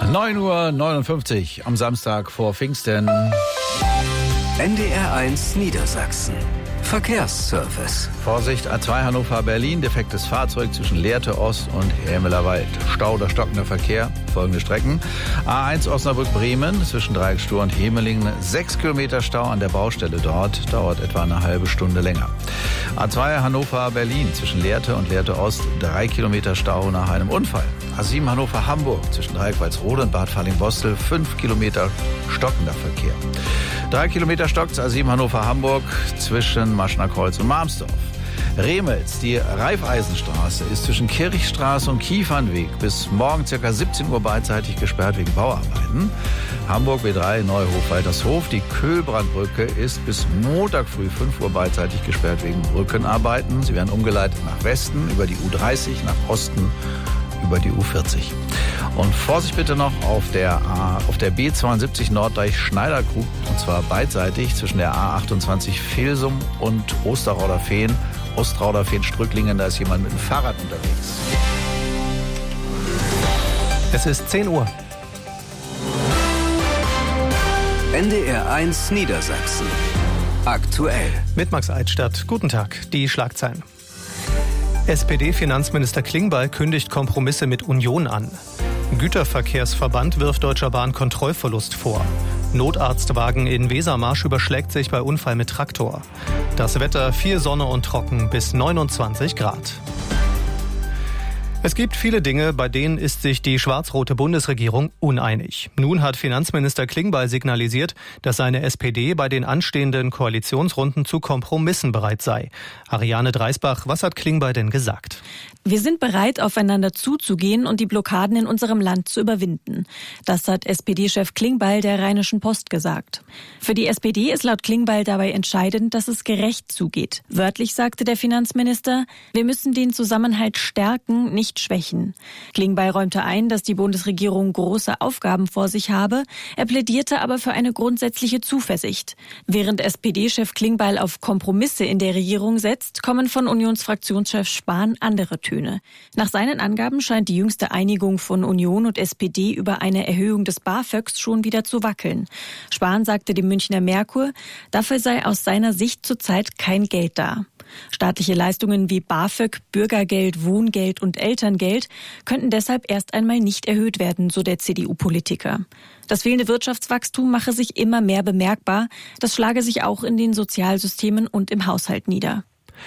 9:59 Uhr am Samstag vor Pfingsten. NDR1 Niedersachsen. Verkehrsservice. Vorsicht, A2 Hannover-Berlin, defektes Fahrzeug zwischen Lehrte Ost und Hämelerwald. Stau oder stockender Verkehr, folgende Strecken. A1 Osnabrück-Bremen, zwischen Dreiecksstur und Hemelingen, 6 Kilometer Stau an der Baustelle dort, dauert etwa eine halbe Stunde länger. A2 Hannover-Berlin, zwischen Lehrte und Lehrte Ost, 3 Kilometer Stau nach einem Unfall. A7 Hannover-Hamburg, zwischen Dreieck-Walsrode und Bad Falling-Bostel, 5 Kilometer stockender Verkehr. 3 Kilometer stockt A7 Hannover-Hamburg zwischen Maschnerkreuz und Marmsdorf. Remels, die Raiffeisenstraße ist zwischen Kirchstraße und Kiefernweg bis morgen ca. 17 Uhr beidseitig gesperrt wegen Bauarbeiten. Hamburg B3 Neuhof-Waltershof. Die Köhlbrandbrücke ist bis Montag früh 5 Uhr beidseitig gesperrt wegen Brückenarbeiten. Sie werden umgeleitet nach Westen über die U30, nach Osten über die U40. Und Vorsicht bitte noch auf der B72 Norddeich-Schneiderkrug, und zwar beidseitig zwischen der A28 Vilsum und Ostrauderfehn. Ostrauderfehn-Strücklingen, da ist jemand mit dem Fahrrad unterwegs. Es ist 10 Uhr. NDR1 Niedersachsen. Aktuell. Mit Max Eichstadt. Guten Tag. Die Schlagzeilen. SPD-Finanzminister Klingbeil kündigt Kompromisse mit Union an. Güterverkehrsverband wirft Deutscher Bahn Kontrollverlust vor. Notarztwagen in Wesermarsch überschlägt sich bei Unfall mit Traktor. Das Wetter: viel Sonne und trocken bis 29 Grad. Es gibt viele Dinge, bei denen ist sich die schwarz-rote Bundesregierung uneinig. Nun hat Finanzminister Klingbeil signalisiert, dass seine SPD bei den anstehenden Koalitionsrunden zu Kompromissen bereit sei. Ariane Dreisbach, was hat Klingbeil denn gesagt? Wir sind bereit, aufeinander zuzugehen und die Blockaden in unserem Land zu überwinden. Das hat SPD-Chef Klingbeil der Rheinischen Post gesagt. Für die SPD ist laut Klingbeil dabei entscheidend, dass es gerecht zugeht. Wörtlich sagte der Finanzminister: Wir müssen den Zusammenhalt stärken, nicht schwächen. Klingbeil räumte ein, dass die Bundesregierung große Aufgaben vor sich habe. Er plädierte aber für eine grundsätzliche Zuversicht. Während SPD-Chef Klingbeil auf Kompromisse in der Regierung setzt, kommen von Unionsfraktionschef Spahn andere Töne. Nach seinen Angaben scheint die jüngste Einigung von Union und SPD über eine Erhöhung des BAföGs schon wieder zu wackeln. Spahn sagte dem Münchner Merkur, dafür sei aus seiner Sicht zurzeit kein Geld da. Staatliche Leistungen wie BAföG, Bürgergeld, Wohngeld und Elterngeld könnten deshalb erst einmal nicht erhöht werden, so der CDU-Politiker. Das fehlende Wirtschaftswachstum mache sich immer mehr bemerkbar. Das schlage sich auch in den Sozialsystemen und im Haushalt nieder.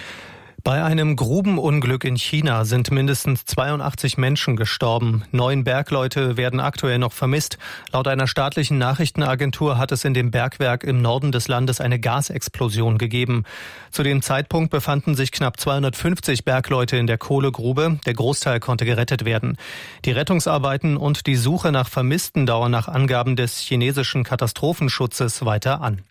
Bei einem Grubenunglück in China sind mindestens 82 Menschen gestorben. 9 Bergleute werden aktuell noch vermisst. Laut einer staatlichen Nachrichtenagentur hat es in dem Bergwerk im Norden des Landes eine Gasexplosion gegeben. Zu dem Zeitpunkt befanden sich knapp 250 Bergleute in der Kohlegrube. Der Großteil konnte gerettet werden. Die Rettungsarbeiten und die Suche nach Vermissten dauern nach Angaben des chinesischen Katastrophenschutzes weiter an.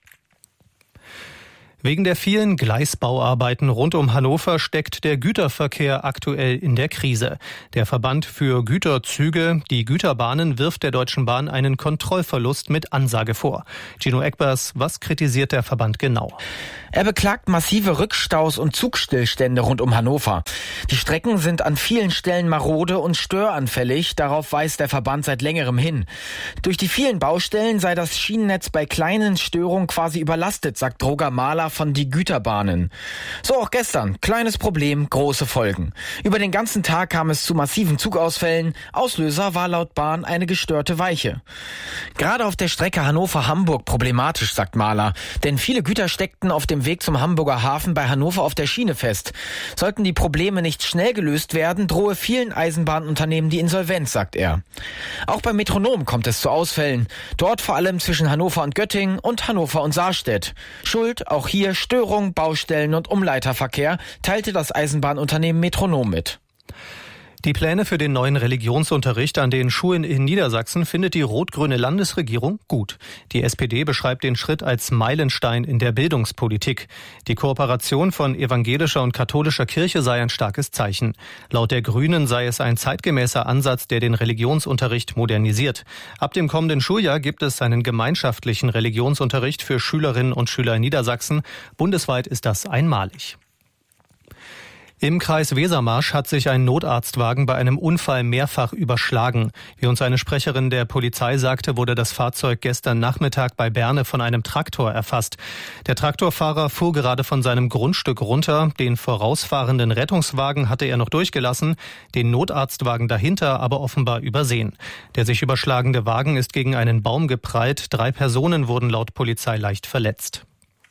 Wegen der vielen Gleisbauarbeiten rund um Hannover steckt der Güterverkehr aktuell in der Krise. Der Verband für Güterzüge, die Güterbahnen, wirft der Deutschen Bahn einen Kontrollverlust mit Ansage vor. Gino Eckbers, was kritisiert der Verband genau? Er beklagt massive Rückstaus und Zugstillstände rund um Hannover. Die Strecken sind an vielen Stellen marode und störanfällig. Darauf weist der Verband seit längerem hin. Durch die vielen Baustellen sei das Schienennetz bei kleinen Störungen quasi überlastet, sagt Roger Mahler von die Güterbahnen. So auch gestern. Kleines Problem, große Folgen. Über den ganzen Tag kam es zu massiven Zugausfällen. Auslöser war laut Bahn eine gestörte Weiche. Gerade auf der Strecke Hannover-Hamburg problematisch, sagt Mahler. Denn viele Güter steckten auf dem Weg zum Hamburger Hafen bei Hannover auf der Schiene fest. Sollten die Probleme nicht schnell gelöst werden, drohe vielen Eisenbahnunternehmen die Insolvenz, sagt er. Auch beim Metronom kommt es zu Ausfällen. Dort vor allem zwischen Hannover und Göttingen und Hannover und Saarstedt. Schuld auch hier Störung, Baustellen und Umleiterverkehr, teilte das Eisenbahnunternehmen Metronom mit. Die Pläne für den neuen Religionsunterricht an den Schulen in Niedersachsen findet die rot-grüne Landesregierung gut. Die SPD beschreibt den Schritt als Meilenstein in der Bildungspolitik. Die Kooperation von evangelischer und katholischer Kirche sei ein starkes Zeichen. Laut der Grünen sei es ein zeitgemäßer Ansatz, der den Religionsunterricht modernisiert. Ab dem kommenden Schuljahr gibt es einen gemeinschaftlichen Religionsunterricht für Schülerinnen und Schüler in Niedersachsen. Bundesweit ist das einmalig. Im Kreis Wesermarsch hat sich ein Notarztwagen bei einem Unfall mehrfach überschlagen. Wie uns eine Sprecherin der Polizei sagte, wurde das Fahrzeug gestern Nachmittag bei Berne von einem Traktor erfasst. Der Traktorfahrer fuhr gerade von seinem Grundstück runter. Den vorausfahrenden Rettungswagen hatte er noch durchgelassen, den Notarztwagen dahinter aber offenbar übersehen. Der sich überschlagende Wagen ist gegen einen Baum geprallt. 3 Personen wurden laut Polizei leicht verletzt.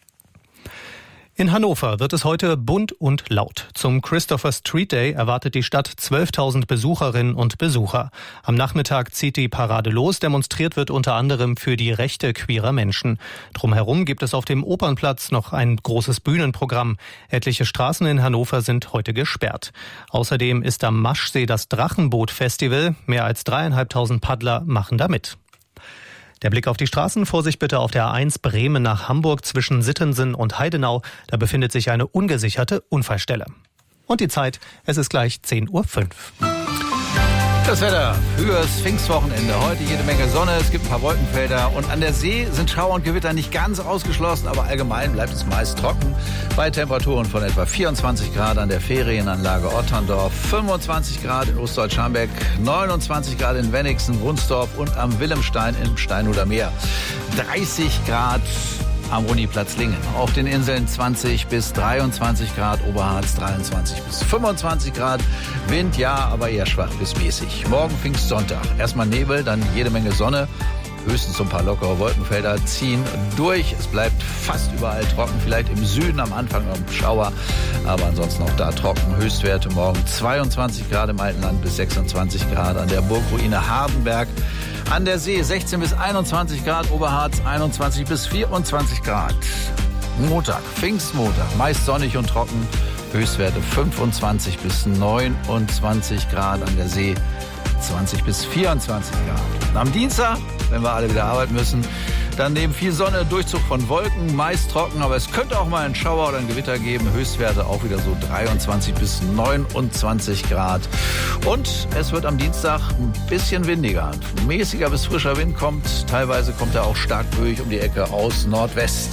In Hannover wird es heute bunt und laut. Zum Christopher Street Day erwartet die Stadt 12.000 Besucherinnen und Besucher. Am Nachmittag zieht die Parade los. Demonstriert wird unter anderem für die Rechte queerer Menschen. Drumherum gibt es auf dem Opernplatz noch ein großes Bühnenprogramm. Etliche Straßen in Hannover sind heute gesperrt. Außerdem ist am Maschsee das Drachenboot-Festival. Mehr als 3.500 Paddler machen da mit. Der Blick auf die Straßen, Vorsicht bitte auf der A1 Bremen nach Hamburg zwischen Sittensen und Heidenau. Da befindet sich eine ungesicherte Unfallstelle. Und die Zeit, es ist gleich 10:05 Uhr. Das Wetter fürs Pfingstwochenende. Heute jede Menge Sonne, es gibt ein paar Wolkenfelder und an der See sind Schauer und Gewitter nicht ganz ausgeschlossen, aber allgemein bleibt es meist trocken. Bei Temperaturen von etwa 24 Grad an der Ferienanlage Otterndorf, 25 Grad in Ostdeutsch-Scharmbeck, 29 Grad in Wenigsen, Wunsdorf und am Wilhelmstein im Steinhuder Meer, 30 Grad am Runiplatz Lingen. Auf den Inseln 20 bis 23 Grad, Oberharz 23 bis 25 Grad. Wind ja, aber eher schwach bis mäßig. Morgen Pfingstsonntag. Erstmal Nebel, dann jede Menge Sonne. Höchstens so ein paar lockere Wolkenfelder ziehen durch. Es bleibt fast überall trocken. Vielleicht im Süden am Anfang noch ein Schauer. Aber ansonsten auch da trocken. Höchstwerte morgen 22 Grad im Altenland bis 26 Grad an der Burgruine Hardenberg. An der See 16 bis 21 Grad, Oberharz 21 bis 24 Grad. Montag, Pfingstmontag, meist sonnig und trocken. Höchstwerte 25 bis 29 Grad, an der See 20 bis 24 Grad. Am Dienstag, wenn wir alle wieder arbeiten müssen, dann neben viel Sonne, Durchzug von Wolken, meist trocken, aber es könnte auch mal einen Schauer oder ein Gewitter geben. Höchstwerte auch wieder so 23 bis 29 Grad. Und es wird am Dienstag ein bisschen windiger. Mäßiger bis frischer Wind kommt. Teilweise kommt er auch stark durch um die Ecke aus Nordwest.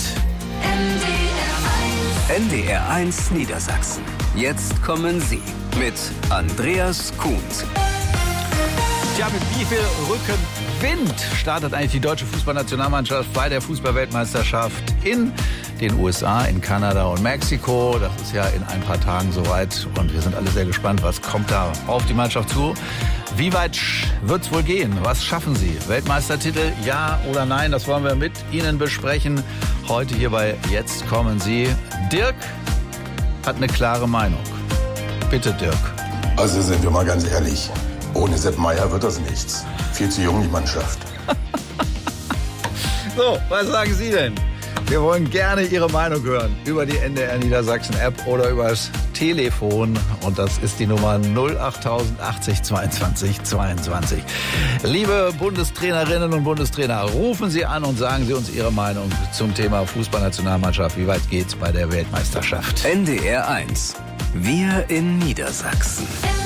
NDR 1 Niedersachsen. Jetzt kommen Sie mit Andreas Kuhns. Tja, mit wie viel Rückenwind startet eigentlich die deutsche Fußballnationalmannschaft bei der Fußballweltmeisterschaft in den USA, in Kanada und Mexiko? Das ist ja in ein paar Tagen soweit und wir sind alle sehr gespannt, was kommt da auf die Mannschaft zu. Wie weit wird's wohl gehen? Was schaffen sie? Weltmeistertitel, ja oder nein? Das wollen wir mit Ihnen besprechen. Heute hier bei Jetzt kommen Sie. Dirk hat eine klare Meinung. Bitte, Dirk. Also sind wir mal ganz ehrlich. Ohne Sepp Maier wird das nichts. Viel zu jung, die Mannschaft. So, was sagen Sie denn? Wir wollen gerne Ihre Meinung hören über die NDR Niedersachsen App oder über das Telefon. Und das ist die Nummer 08000 80 22 22. Liebe Bundestrainerinnen und Bundestrainer, rufen Sie an und sagen Sie uns Ihre Meinung zum Thema Fußballnationalmannschaft. Wie weit geht's bei der Weltmeisterschaft? NDR 1. Wir in Niedersachsen.